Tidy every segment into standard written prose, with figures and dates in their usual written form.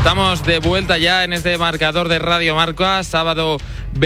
Estamos de vuelta ya en este marcador de Radio Marca, sábado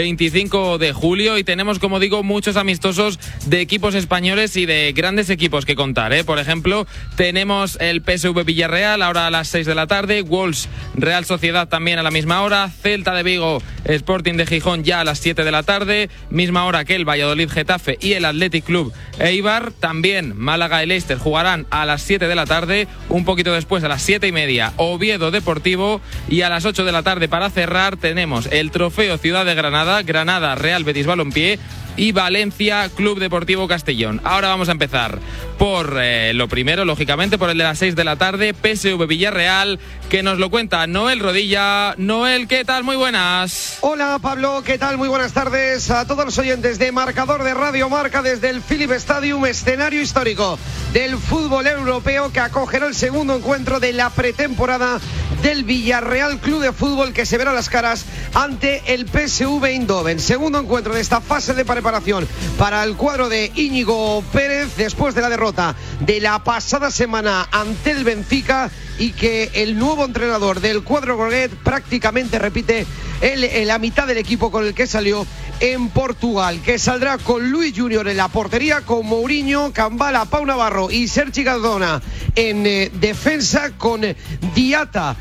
25 de julio, y tenemos, como digo, muchos amistosos de equipos españoles y de grandes equipos que contar, ¿eh? Por ejemplo, tenemos el PSV Villarreal ahora a las 6 de la tarde, Wolves Real Sociedad también a la misma hora, Celta de Vigo Sporting de Gijón ya a las 7 de la tarde, misma hora que el Valladolid Getafe y el Athletic Club Eibar. También Málaga y Leicester jugarán a las 7 de la tarde, un poquito después a las 7:30 Oviedo Deportivo, y a las 8 de la tarde para cerrar tenemos el Trofeo Ciudad de Granada Real Betis Balompié y Valencia Club Deportivo Castellón. Ahora vamos a empezar por lo primero, lógicamente, por el de las 6 de la tarde, PSV Villarreal, que nos lo cuenta Noel Rodilla. Noel, ¿qué tal? Muy buenas. Hola Pablo, ¿qué tal? Muy buenas tardes a todos los oyentes de Marcador de Radio Marca desde el Philips Stadium, escenario histórico del fútbol europeo, que acogerá el segundo encuentro de la pretemporada del Villarreal Club de Fútbol, que se verá las caras ante el PSV Eindhoven. Segundo encuentro de esta fase de preparación para el cuadro de Íñigo Pérez después de la derrota de la pasada semana ante el Benfica, y que el nuevo entrenador del cuadro groguet prácticamente repite la mitad del equipo con el que salió en Portugal, que saldrá con Luis Junior en la portería, con Mourinho, Cambala, Pau Navarro y Sergi Cardona en defensa, con Diata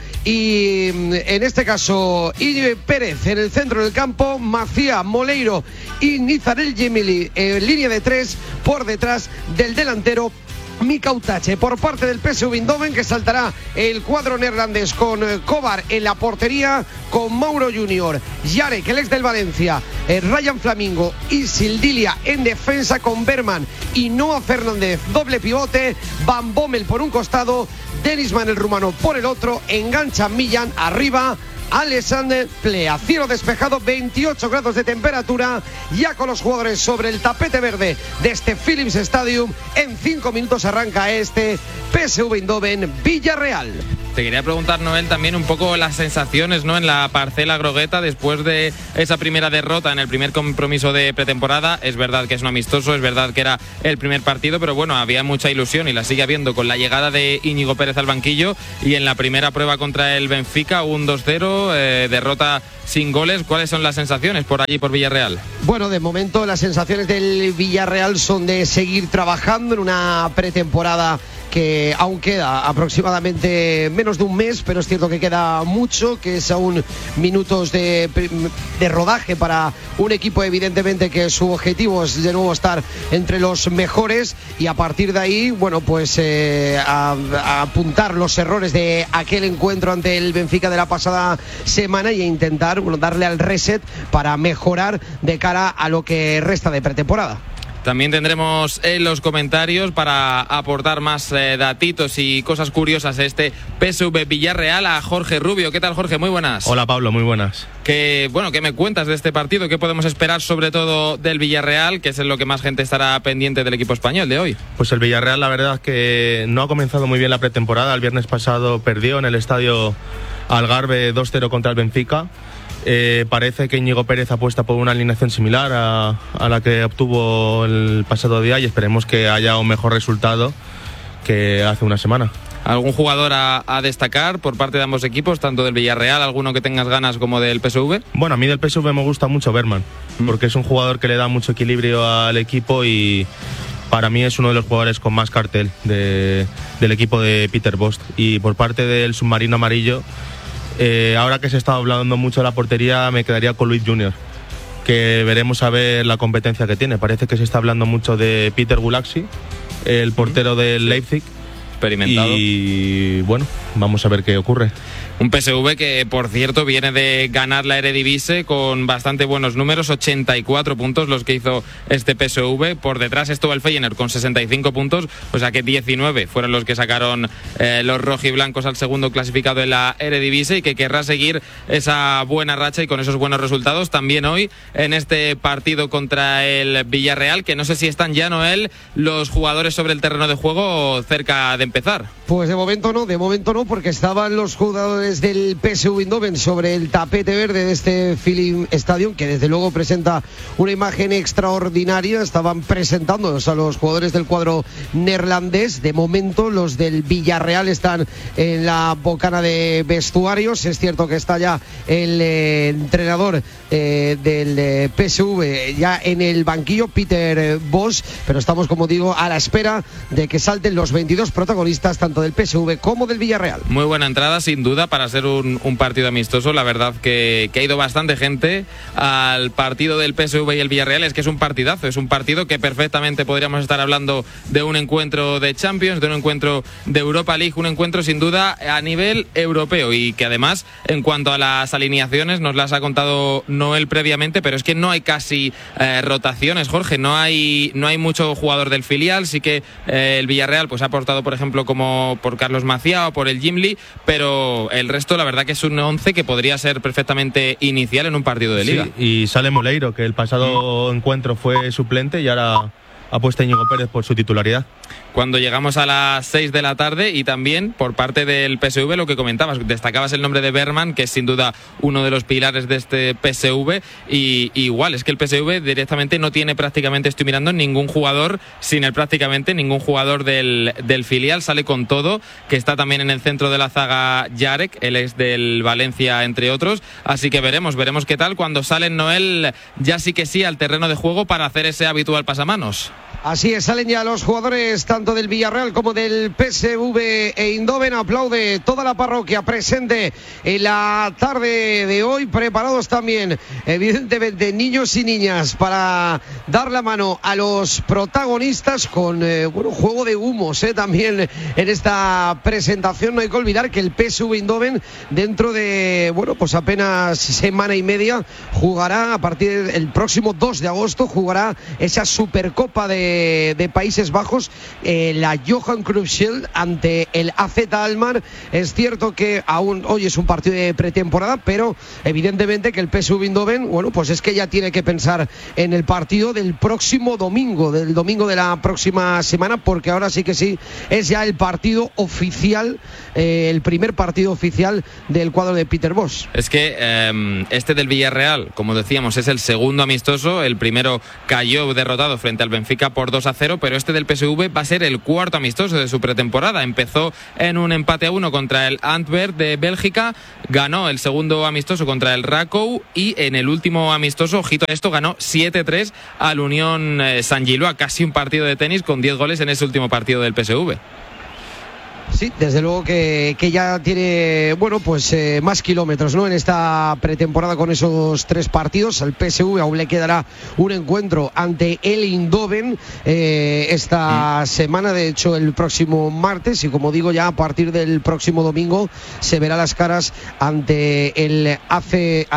y en este caso Íñigo Pérez en el centro del campo, Macía, Moleiro y Nizarel Gemili en línea de tres por detrás del delantero Mika Utache. Por parte del PSV Eindhoven, que saltará el cuadro neerlandés con Kovar en la portería, con Mauro Junior, Jarek, el ex del Valencia, Ryan Flamingo y Sildilia en defensa, con Berman y Noah Fernández doble pivote, Van Bommel por un costado, Denisman el rumano por el otro, engancha Millán arriba, Alexander Plea. Cielo despejado, 28 grados de temperatura, ya con los jugadores sobre el tapete verde de este Philips Stadium. En 5 minutos arranca este PSV Eindhoven Villarreal. Te quería preguntar, Noel, también un poco las sensaciones, ¿no?, en la parcela grogueta después de esa primera derrota en el primer compromiso de pretemporada. Es verdad que es un amistoso, es verdad que era el primer partido, pero bueno, había mucha ilusión y la sigue habiendo con la llegada de Íñigo Pérez al banquillo, y en la primera prueba contra el Benfica, un 2-0, derrota sin goles. ¿Cuáles son las sensaciones por allí, por Villarreal? Bueno, de momento las sensaciones del Villarreal son de seguir trabajando en una pretemporada que aún queda aproximadamente menos de un mes, pero es cierto que queda mucho, que es aún minutos de rodaje para un equipo, evidentemente, que su objetivo es de nuevo estar entre los mejores, y a partir de ahí, bueno, pues a apuntar los errores de aquel encuentro ante el Benfica de la pasada semana y a intentar, bueno, darle al reset para mejorar de cara a lo que resta de pretemporada. También tendremos en los comentarios, para aportar más datitos y cosas curiosas de este PSV Villarreal, a Jorge Rubio. ¿Qué tal, Jorge? Muy buenas. Hola, Pablo, muy buenas. ¿Qué me cuentas de este partido? ¿Qué podemos esperar sobre todo del Villarreal, que es en lo que más gente estará pendiente del equipo español de hoy? Pues el Villarreal, la verdad es que no ha comenzado muy bien la pretemporada. El viernes pasado perdió en el estadio Algarve 2-0 contra el Benfica. Parece que Íñigo Pérez apuesta por una alineación similar a la que obtuvo el pasado día, y esperemos que haya un mejor resultado que hace una semana. ¿Algún jugador a destacar por parte de ambos equipos, tanto del Villarreal, alguno que tengas ganas, como del PSV? Bueno, a mí del PSV me gusta mucho Berman, porque es un jugador que le da mucho equilibrio al equipo, y para mí es uno de los jugadores con más cartel del equipo de Peter Bosz. Y por parte del submarino amarillo, ahora que se está hablando mucho de la portería, me quedaría con Luis Junior, que veremos a ver la competencia que tiene. Parece que se está hablando mucho de Peter Gulaxi, el portero del Leipzig, experimentado, y bueno, vamos a ver qué ocurre. Un PSV que, por cierto, viene de ganar la Eredivisie con bastante buenos números, 84 puntos los que hizo este PSV. Por detrás estuvo el Feyenoord con 65 puntos, o sea que 19 fueron los que sacaron los rojiblancos al segundo clasificado en la Eredivisie, y que querrá seguir esa buena racha y con esos buenos resultados también hoy en este partido contra el Villarreal, que no sé si están ya, Noel, los jugadores sobre el terreno de juego cerca de empezar. Pues de momento no, ¿no? Porque estaban los jugadores del PSV Eindhoven sobre el tapete verde de este Philips Stadium, que desde luego presenta una imagen extraordinaria. Estaban presentándonos a los jugadores del cuadro neerlandés. De momento los del Villarreal están en la bocana de vestuarios. Es cierto que está ya el entrenador del PSV ya en el banquillo, Peter Bosz, pero estamos, como digo, a la espera de que salten los 22 protagonistas tanto del PSV como del Villarreal. Muy buena entrada, sin duda, para ser un partido amistoso. La verdad que ha ido bastante gente al partido del PSV y el Villarreal. Es que es un partidazo, es un partido que perfectamente podríamos estar hablando de un encuentro de Champions, de un encuentro de Europa League, un encuentro sin duda a nivel europeo, y que además, en cuanto a las alineaciones, nos las ha contado Noel previamente, pero es que no hay casi rotaciones, Jorge, no hay mucho jugador del filial. Sí que el Villarreal pues ha aportado, por ejemplo, como por Carlos Maciá o por el Gimli, pero el resto, la verdad que es un 11 que podría ser perfectamente inicial en un partido de liga. Sí, y sale Moleiro, que el pasado encuentro fue suplente y ahora ha puesto a Íñigo Pérez por su titularidad. Cuando llegamos a las 6 de la tarde, y también por parte del PSV, lo que comentabas, destacabas el nombre de Bergman, que es sin duda uno de los pilares de este PSV, y igual, es que el PSV directamente no tiene prácticamente, estoy mirando, ningún jugador, sin el prácticamente ningún jugador del filial. Sale con todo, que está también en el centro de la zaga Jarek, él es del Valencia, entre otros, así que veremos qué tal cuando sale Noel, ya sí que sí, al terreno de juego para hacer ese habitual pasamanos. Así es, salen ya los jugadores tanto del Villarreal como del PSV Eindhoven. Aplaude toda la parroquia presente en la tarde de hoy. Preparados también, evidentemente, niños y niñas para dar la mano a los protagonistas con juego de humos también en esta presentación. No hay que olvidar que el PSV Eindhoven, dentro de pues apenas semana y media, jugará a partir del próximo 2 de agosto, jugará esa Supercopa de Países Bajos, la Johan Cruyff Shield ante el AZ Alkmaar. Es cierto que aún hoy es un partido de pretemporada, pero evidentemente que el PSV Eindhoven, pues es que ya tiene que pensar en el partido del próximo domingo, del domingo de la próxima semana, porque ahora sí que sí es ya el partido oficial, el primer partido oficial del cuadro de Peter Bosz. Es que este del Villarreal, como decíamos, es el segundo amistoso. El primero cayó derrotado frente al Benfica por 2-0, pero este del PSV va a ser el cuarto amistoso de su pretemporada. Empezó en un empate a 1 contra el Antwerp de Bélgica, ganó el segundo amistoso contra el Rakow, y en el último amistoso, ojito a esto, ganó 7-3 al Unión Saint-Gilloise, casi un partido de tenis, con 10 goles en ese último partido del PSV. Sí, desde luego que ya tiene, más kilómetros, ¿no?, en esta pretemporada con esos 3 partidos. Al PSV aún le quedará un encuentro ante el Eindhoven esta semana, de hecho el próximo martes, y como digo, ya a partir del próximo domingo se verá las caras ante el AZ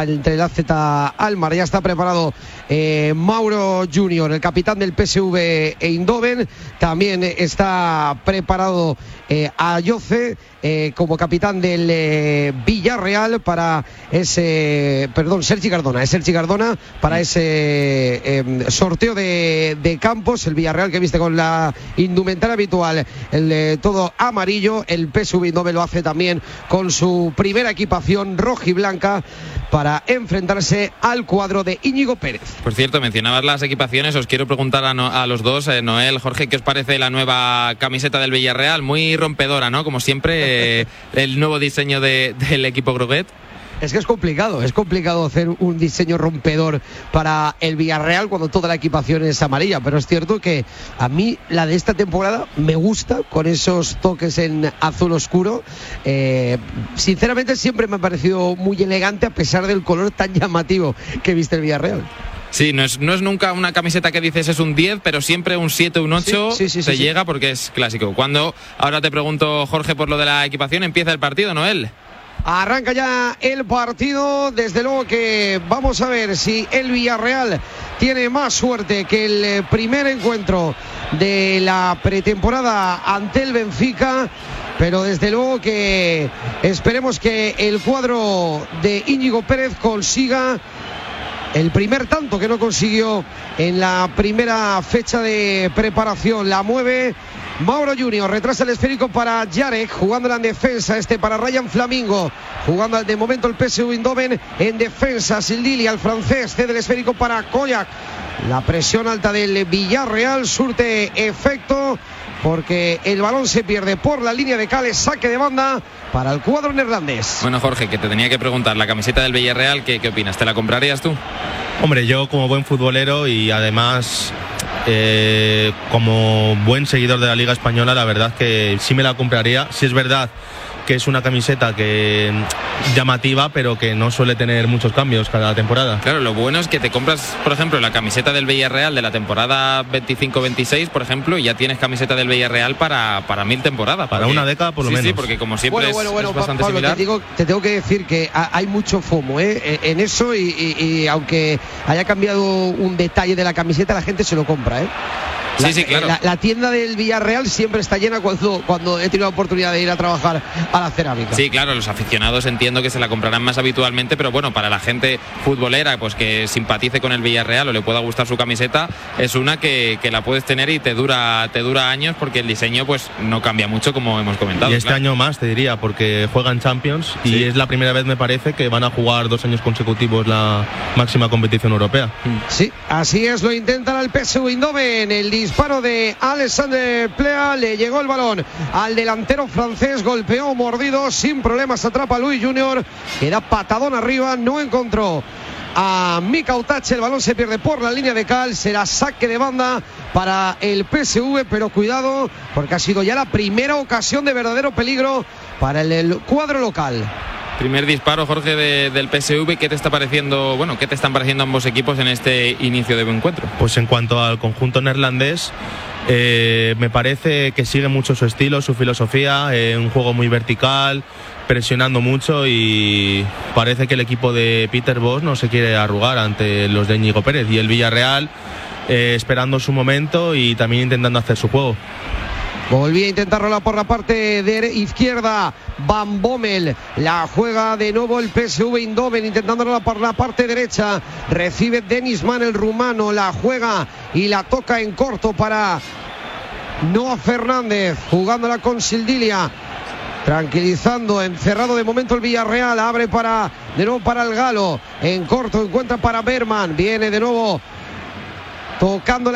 Alkmaar. Ya está preparado Mauro Junior, el capitán del PSV Eindhoven. También está preparado Ayoce como capitán del Villarreal para ese, Sergi Cardona para ese sorteo de campos. El Villarreal, que viste con la indumentaria habitual, el de todo amarillo. El PSV Eindhoven lo hace también con su primera equipación rojiblanca para enfrentarse al cuadro de Íñigo Pérez. Por cierto, mencionabas las equipaciones, os quiero preguntar a los dos, Noel, Jorge, ¿qué os parece la nueva camiseta del Villarreal? Muy rompedora, ¿no? Como siempre, el nuevo diseño del equipo Groguet. Es que es complicado hacer un diseño rompedor para el Villarreal cuando toda la equipación es amarilla, pero es cierto que a mí la de esta temporada me gusta, con esos toques en azul oscuro. Sinceramente siempre me ha parecido muy elegante, a pesar del color tan llamativo que viste el Villarreal. Sí, no es nunca una camiseta que dices es un 10, pero siempre un 7, un 8 se llega porque es clásico. Ahora te pregunto, Jorge, por lo de la equipación, empieza el partido, Noel. Arranca ya el partido. Desde luego que vamos a ver si el Villarreal tiene más suerte que el primer encuentro de la pretemporada ante el Benfica, pero desde luego que esperemos que el cuadro de Íñigo Pérez consiga el primer tanto que no consiguió en la primera fecha de preparación. La mueve Mauro Junior retrasa el esférico para Jarek, jugándola en defensa. Para Ryan Flamingo, jugando de momento el PSV Eindhoven en defensa. Sildilia, el francés, cede el esférico para Koyak. La presión alta del Villarreal surte efecto, porque el balón se pierde por la línea de cal. Saque de banda para el cuadro neerlandés. Bueno, Jorge, que te tenía que preguntar, la camiseta del Villarreal, ¿qué opinas? ¿Te la comprarías tú? Hombre, yo como buen futbolero y además como buen seguidor de la Liga Española, la verdad que sí me la compraría. Si es verdad que es una camiseta que llamativa, pero que no suele tener muchos cambios cada temporada. Claro, lo bueno es que te compras, por ejemplo, la camiseta del Villarreal de la temporada 25-26, por ejemplo, y ya tienes camiseta del Villarreal para 1000 temporadas. Para una década por lo menos. Sí, porque como siempre es bastante Pablo, similar. Te tengo que decir que hay mucho FOMO en eso, y aunque haya cambiado un detalle de la camiseta, la gente se lo compra. Sí, claro. La tienda del Villarreal siempre está llena cuando he tenido la oportunidad de ir a trabajar a la cerámica. Sí, claro, los aficionados entiendo que se la comprarán más habitualmente, pero bueno, para la gente futbolera, pues que simpatice con el Villarreal o le pueda gustar su camiseta, es una que la puedes tener y te dura años, porque el diseño pues no cambia mucho, como hemos comentado. Y este año más, te diría, porque juegan Champions y es la primera vez, me parece, que van a jugar 2 años consecutivos la máxima competición europea. Sí, así es, lo intentan al PSV Eindhoven. El disparo de Alexander Plea, le llegó el balón al delantero francés, golpeó mordido, sin problemas atrapa a Luis Junior, que da patadón arriba, no encontró a Mika Utache, el balón se pierde por la línea de cal, será saque de banda para el PSV, pero cuidado, porque ha sido ya la primera ocasión de verdadero peligro para el cuadro local. Primer disparo, Jorge, del PSV. ¿Qué te está pareciendo? Bueno, ¿qué te están pareciendo ambos equipos en este inicio de encuentro? Pues en cuanto al conjunto neerlandés, me parece que sigue mucho su estilo, su filosofía, un juego muy vertical, presionando mucho, y parece que el equipo de Peter Bosz no se quiere arrugar ante los de Íñigo Pérez, y el Villarreal esperando su momento y también intentando hacer su juego. Volvía a intentarlo por la parte de izquierda Van Bommel, la juega de nuevo el PSV Eindhoven, intentándolo por la parte derecha, recibe Denis Mann, el rumano, la juega y la toca en corto para Noah Fernández, jugándola con Sildilia, tranquilizando, encerrado de momento el Villarreal, abre de nuevo para el galo, en corto encuentra para Berman, viene de nuevo tocándola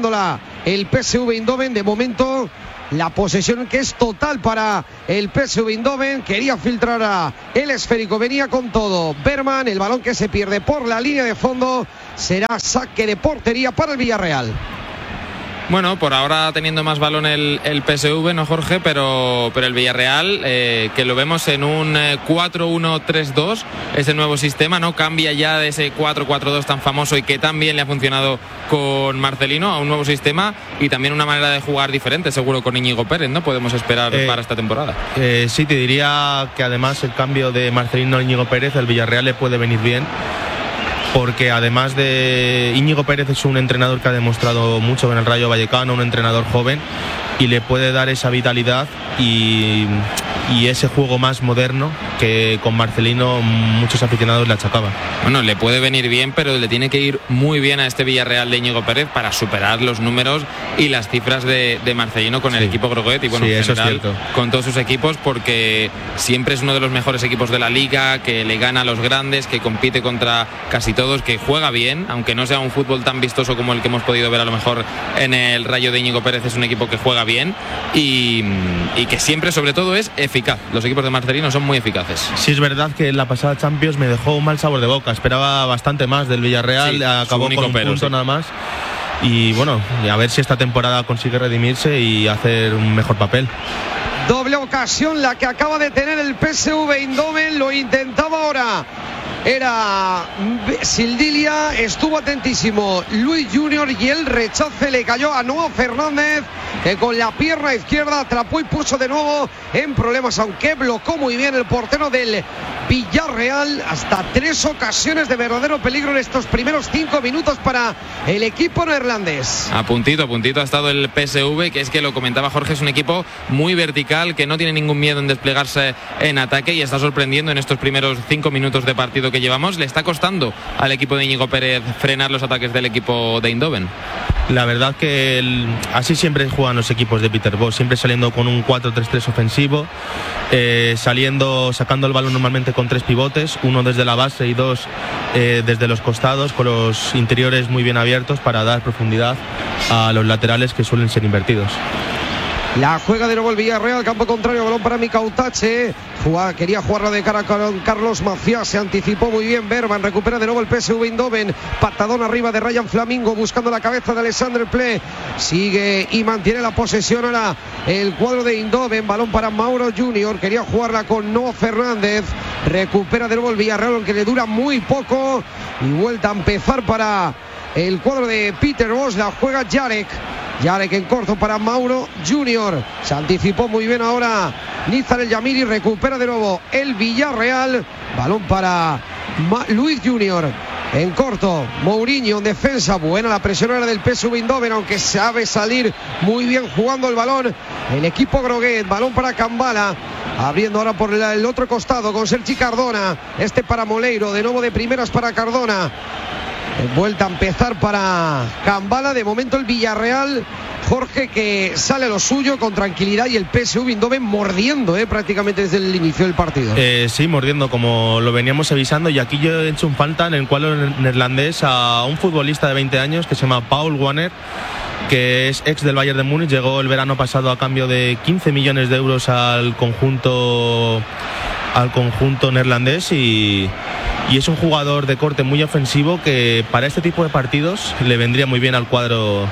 el PSV Eindhoven. De momento la posesión que es total para el PSV Eindhoven, quería filtrar a el esférico, venía con todo Berman, el balón que se pierde por la línea de fondo, será saque de portería para el Villarreal. Bueno, por ahora teniendo más balón el PSV, ¿no, Jorge? Pero el Villarreal, que lo vemos en un 4-1-3-2, ese nuevo sistema, ¿no? Cambia ya de ese 4-4-2 tan famoso y que tan bien le ha funcionado con Marcelino a un nuevo sistema, y también una manera de jugar diferente, seguro, con Íñigo Pérez, ¿no? Podemos esperar para esta temporada. Sí, te diría que además el cambio de Marcelino a Íñigo Pérez, el Villarreal le puede venir bien, porque además de Íñigo Pérez es un entrenador que ha demostrado mucho en el Rayo Vallecano, un entrenador joven, y le puede dar esa vitalidad y ese juego más moderno que con Marcelino muchos aficionados le achacaban. Bueno, le puede venir bien, pero le tiene que ir muy bien a este Villarreal de Íñigo Pérez para superar los números y las cifras de Marcelino con el equipo Groguet, y bueno, en general con todos sus equipos, porque siempre es uno de los mejores equipos de la liga, que le gana a los grandes, que compite contra casi todos, que juega bien, aunque no sea un fútbol tan vistoso como el que hemos podido ver a lo mejor en el Rayo de Íñigo Pérez. Es un equipo que juega bien y que siempre, sobre todo, es eficaz. Los equipos de Marcelino son muy eficaces. Sí, es verdad que en la pasada Champions me dejó un mal sabor de boca, esperaba bastante más del Villarreal, sí, acabó con un punto nada más, y bueno, a ver si esta temporada consigue redimirse y hacer un mejor papel. Doble ocasión la que acaba de tener el PSV Eindhoven, lo intentaba ahora, era Sildilia, estuvo atentísimo Luis Junior, y el rechace le cayó a Noah Fernández, que con la pierna izquierda atrapó y puso de nuevo en problemas, aunque blocó muy bien el portero del Villarreal. Hasta 3 ocasiones de verdadero peligro en estos primeros 5 minutos para el equipo neerlandés. A puntito ha estado el PSV, que es que lo comentaba Jorge, es un equipo muy vertical, que no tiene ningún miedo en desplegarse en ataque, y está sorprendiendo en estos primeros 5 minutos de partido que llevamos. Le está costando al equipo de Íñigo Pérez frenar los ataques del equipo de Eindhoven. La verdad que así siempre juegan los equipos de Peter Bosz, siempre saliendo con un 4-3-3 ofensivo, sacando el balón normalmente con 3 pivotes, uno desde la base y 2 desde los costados, con los interiores muy bien abiertos para dar profundidad a los laterales que suelen ser invertidos. La juega de nuevo el Villarreal, campo contrario, balón para Mikautache. Quería jugarla de cara con Carlos Maciá, se anticipó muy bien Berman, recupera de nuevo el PSV Eindhoven, patadón arriba de Ryan Flamingo buscando la cabeza de Alexander Ple, sigue y mantiene la posesión ahora el cuadro de Eindhoven, balón para Mauro Junior, quería jugarla con Noah Fernández, recupera de nuevo el Villarreal, aunque le dura muy poco, y vuelta a empezar para el cuadro de Peter Bosz, la juega Jarek en corto para Mauro Junior, se anticipó muy bien ahora Nizar El Yamiri, recupera de nuevo el Villarreal, balón para Luis Junior en corto, Mourinho en defensa, buena la presión ahora del PSV Eindhoven, aunque sabe salir muy bien jugando el balón el equipo groguet, balón para Kambala, abriendo ahora por el otro costado con Sergi Cardona, para Moleiro, de nuevo de primeras para Cardona. Vuelta a empezar para Kambala, de momento el Villarreal, Jorge, que sale a lo suyo con tranquilidad, y el PSV Eindhoven mordiendo prácticamente desde el inicio del partido. Sí, mordiendo como lo veníamos avisando, y aquí yo he hecho un falta en el cuadro neerlandés a un futbolista de 20 años que se llama Paul Wanner, que es ex del Bayern de Múnich, llegó el verano pasado a cambio de 15 millones de euros al conjunto neerlandés, y es un jugador de corte muy ofensivo que para este tipo de partidos le vendría muy bien al cuadro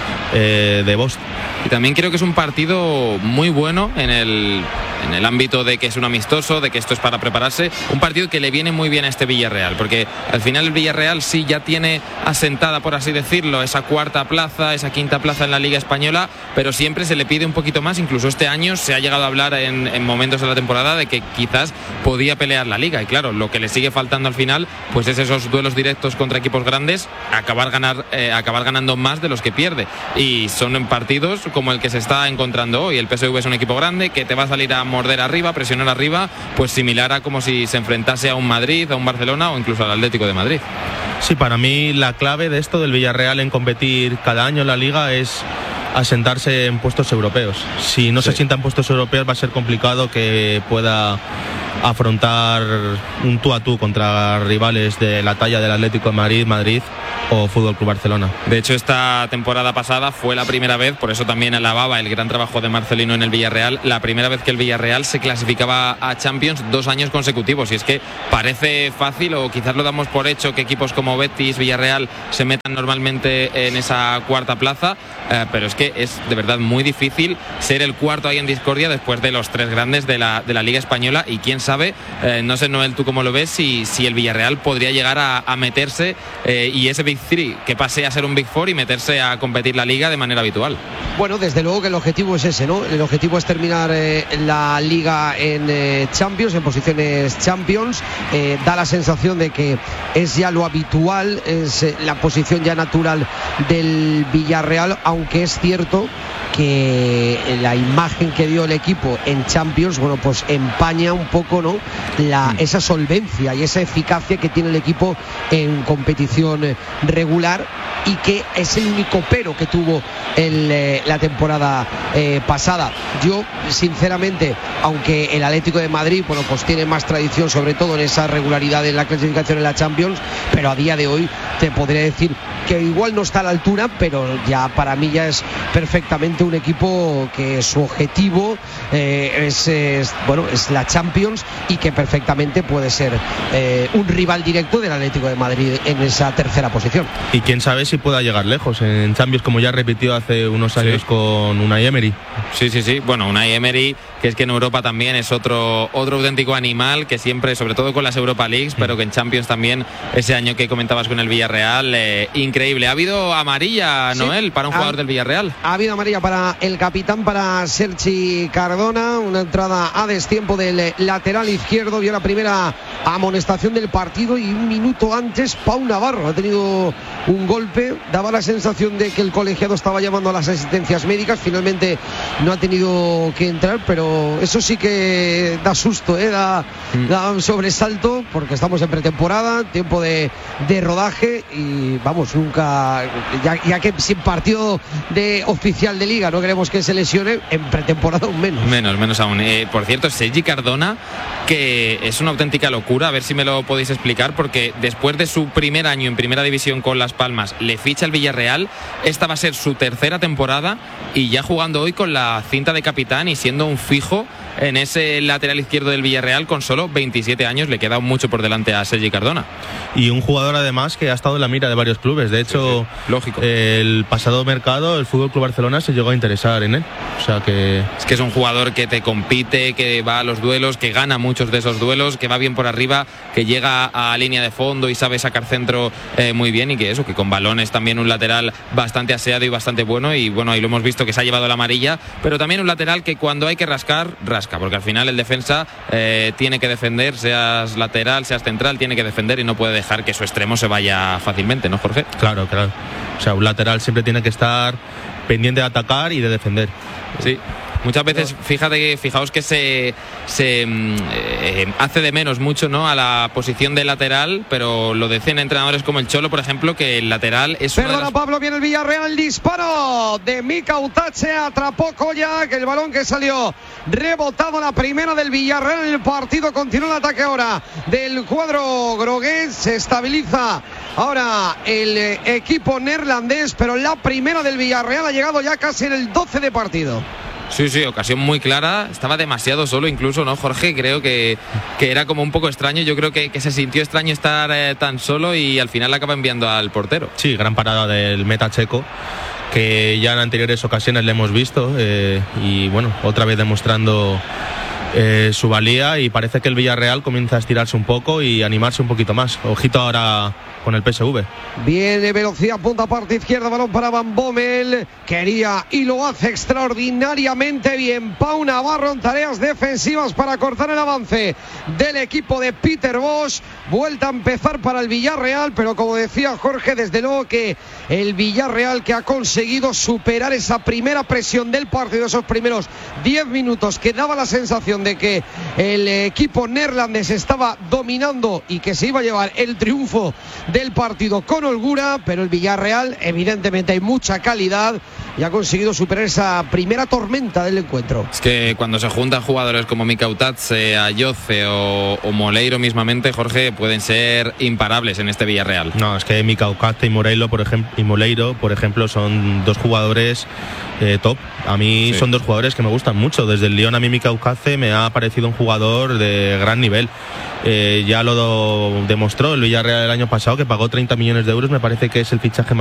de Bosz. Y también creo que es un partido muy bueno en el ámbito de que es un amistoso, de que esto es para prepararse, un partido que le viene muy bien a este Villarreal, porque al final el Villarreal sí ya tiene asentada, por así decirlo, esa cuarta plaza, esa quinta plaza en la Liga Española, pero siempre se le pide un poquito más. Incluso este año se ha llegado a hablar en momentos de la temporada de que quizás podía pelear la Liga, y claro, lo que le sigue faltando al final pues es esos duelos directos contra equipos grandes, acabar ganando más de los que pierde, y son en partidos como el que se está encontrando hoy. El PSV es un equipo grande que te va a salir a morder arriba, presionar arriba, pues similar a como si se enfrentase a un Madrid, a un Barcelona o incluso al Atlético de Madrid. Sí, para mí la clave de esto del Villarreal en competir cada año en la Liga es asentarse en puestos europeos. Si no se sienta en puestos europeos va a ser complicado que pueda afrontar un tú a tú contra rivales de la talla del Atlético de Madrid o Fútbol Club Barcelona. De hecho, esta temporada pasada fue la primera vez, por eso también alababa el gran trabajo de Marcelino en el Villarreal, la primera vez que el Villarreal se clasificaba a Champions 2 años consecutivos. Y es que parece fácil, o quizás lo damos por hecho, que equipos como Betis, Villarreal se metan normalmente en esa cuarta plaza, pero es que es de verdad muy difícil ser el cuarto ahí en discordia después de los 3 grandes de la Liga Española. Y quién sabe, no sé, Noel, tú cómo lo ves, si el Villarreal podría llegar a meterse y ese Big 3 que pase a ser un Big 4 y meterse a competir la Liga de manera habitual. Bueno, desde luego que el objetivo es ese, ¿no? El objetivo es terminar la Liga en Champions, en posiciones Champions. Da la sensación de que es ya lo habitual, es la posición ya natural del Villarreal, aunque es cierto que la imagen que dio el equipo en Champions, bueno, pues empaña un poco, ¿no?, esa solvencia y esa eficacia que tiene el equipo en competición regular, y que es el único pero que tuvo la temporada pasada. Yo, sinceramente, aunque el Atlético de Madrid, bueno, pues tiene más tradición, sobre todo en esa regularidad en la clasificación en la Champions, pero a día de hoy te podría decir que igual no está a la altura, pero ya para mí ya es perfectamente un equipo que su objetivo es la Champions, y que perfectamente puede ser un rival directo del Atlético de Madrid en esa tercera posición. Y quién sabe si pueda llegar lejos en Champions, como ya repitió hace unos años con Unai Emery. Sí. Bueno, Unai Emery, que es que en Europa también es otro auténtico animal, que siempre, sobre todo con las Europa Leagues, pero que en Champions también, ese año que comentabas con el Villarreal, increíble. ¿Ha habido amarilla, Noel, para un jugador del Villarreal? Ha habido amarilla para el capitán, para Sergi Cardona, una entrada a destiempo del lateral izquierdo. Vio la primera amonestación del partido, y un minuto antes Pau Navarro ha tenido un golpe. Daba la sensación de que el colegiado estaba llamando a las asistencias médicas. Finalmente no ha tenido que entrar, pero eso sí que da susto, da un sobresalto, porque estamos en pretemporada, tiempo de rodaje, y vamos, nunca, ya que sin partido oficial de liga no queremos que se lesione, en pretemporada aún menos. Menos aún. Por cierto, Sergi Cardona, que es una auténtica locura, a ver si me lo podéis explicar, porque después de su primer año en primera división con Las Palmas, le ficha el Villarreal, esta va a ser su tercera temporada y ya jugando hoy con la cinta de capitán y siendo un fijo en ese lateral izquierdo del Villarreal con solo 27 años, le queda mucho por delante a Sergi Cardona. Y un jugador además que ha estado en la mira de varios clubes, de hecho, sí. Lógico. El pasado mercado el FC Barcelona se llegó a interesar en él, o sea que... Es que es un jugador que te compite, que va a los duelos, que gana muchos de esos duelos, que va bien por arriba, que llega a línea de fondo y sabe sacar centro muy bien, y que con balones también un lateral bastante aseado y bastante bueno, y bueno, ahí lo hemos visto que se ha llevado la amarilla, pero también un lateral que cuando hay que rascar, rasca, porque al final el defensa tiene que defender, seas lateral, seas central, tiene que defender y no puede dejar que su extremo se vaya fácilmente, ¿no, Jorge? Claro. O sea, un lateral siempre tiene que estar pendiente de atacar y de defender. Sí. Muchas veces, fijaos que se hace de menos mucho, ¿no?, a la posición de lateral, pero lo decían entrenadores como el Cholo, por ejemplo, que el lateral es Perdona, Pablo, viene el Villarreal, disparo de Mika Utache, atrapó Koyak, el balón que salió rebotado, la primera del Villarreal en el partido. Continúa el ataque ahora del cuadro grogués, se estabiliza ahora el equipo neerlandés, pero la primera del Villarreal ha llegado ya casi en el 12 de partido. Sí, ocasión muy clara, estaba demasiado solo incluso, ¿no, Jorge? Creo que era como un poco extraño, yo creo que se sintió extraño estar tan solo y al final acaba enviando al portero. Sí, gran parada del meta checo, que ya en anteriores ocasiones le hemos visto, y bueno, otra vez demostrando su valía, y parece que el Villarreal comienza a estirarse un poco y animarse un poquito más. Ojito ahora con el PSV. Viene velocidad, punta parte izquierda, balón para Van Bommel, quería y lo hace extraordinariamente bien Pau Navarro en tareas defensivas para cortar el avance del equipo de Peter Bosz. Vuelta a empezar para el Villarreal, pero como decía Jorge, desde luego que el Villarreal, que ha conseguido superar esa primera presión del partido, esos primeros 10 minutos que daba la sensación de que el equipo neerlandés estaba dominando y que se iba a llevar el triunfo del partido con holgura, pero el Villarreal, evidentemente hay mucha calidad y ha conseguido superar esa primera tormenta del encuentro. Es que cuando se juntan jugadores como Mika Utache, Ayoce o Moleiro mismamente, Jorge, pueden ser imparables en este Villarreal. No, es que Mika Utache y Moleiro, por ejemplo, son dos jugadores top. A mí son dos jugadores que me gustan mucho. Desde el Lyon a mí Mika Utache me ha parecido un jugador de gran nivel. Ya lo demostró el Villarreal el año pasado, que pagó 30 millones de euros, me parece que es el fichaje más